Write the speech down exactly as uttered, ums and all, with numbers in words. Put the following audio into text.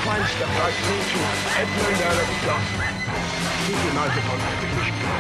climb step right through to Edmund Alexander. He's united on every mission.